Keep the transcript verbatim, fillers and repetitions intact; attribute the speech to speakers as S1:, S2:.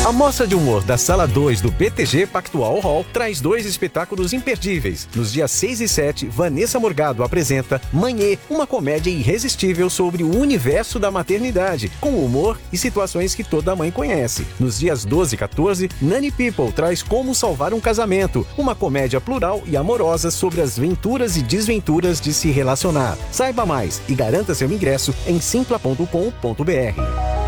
S1: A Mostra de Humor da Sala dois do B T G Pactual Hall traz dois espetáculos imperdíveis. Nos dias seis e sete, Vanessa Morgado apresenta Manhê, uma comédia irresistível sobre o universo da maternidade, com humor e situações que toda mãe conhece. Nos dias doze e quatorze, Nani People traz Como Salvar um Casamento, uma comédia plural e amorosa sobre as venturas e desventuras de se relacionar. Saiba mais e garanta seu ingresso em simpla ponto com ponto br.